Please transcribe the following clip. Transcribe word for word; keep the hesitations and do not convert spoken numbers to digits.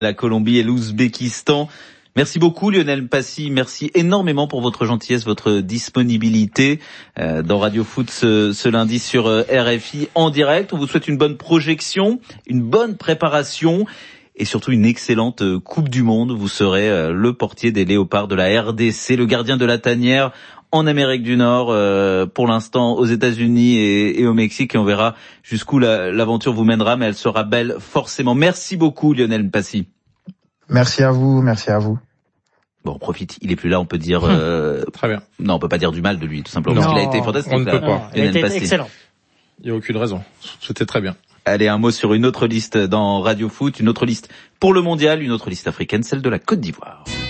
La Colombie et l'Ouzbékistan. Merci beaucoup Lionel Mpassi, merci énormément pour votre gentillesse, votre disponibilité euh, dans Radio Foot ce, ce lundi sur euh, R F I en direct. On vous souhaite une bonne projection, une bonne préparation et surtout une excellente euh, Coupe du Monde. Vous serez euh, le portier des Léopards de la R D C, le gardien de la tanière en Amérique du Nord, euh, pour l'instant aux États-Unis et, et au Mexique, et on verra jusqu'où la, l'aventure vous mènera, mais elle sera belle forcément. Merci beaucoup Lionel Mpassi. Merci à vous, merci à vous. Bon, profite, il est plus là, on peut dire... Euh... Très bien. Non, on peut pas dire du mal de lui, tout simplement, Non, parce qu'il a été fantastique. on ne peut pas. Il a été excellent. Il n'y a aucune raison, c'était très bien. Allez, un mot sur une autre liste dans Radio Foot, une autre liste pour le mondial, une autre liste africaine, celle de la Côte d'Ivoire.